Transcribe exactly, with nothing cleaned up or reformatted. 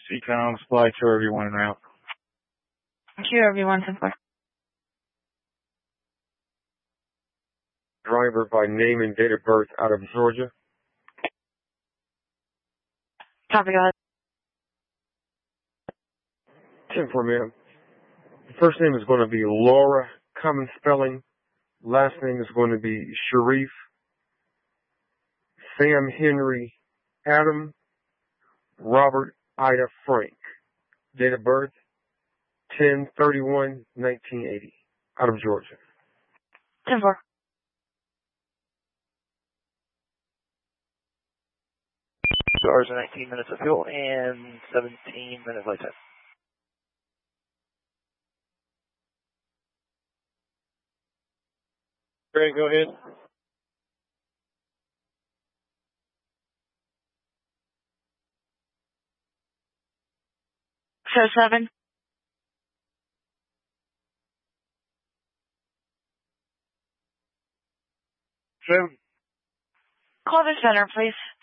Seacom, Supply to everyone en route. Thank you, everyone. Driver by name and date of birth out of Georgia. Copy, guys. ten four, ma'am. The first name is going to be Laura, common spelling. Last name is going to be Sharif. Sam Henry Adam Robert Ida Frank. Date of birth ten thirty-one nineteen eighty. Out of Georgia. ten four. Two hours and nineteen minutes of fuel and seventeen minutes flight time. Great, go ahead. So seven. Seven. Call the center, please.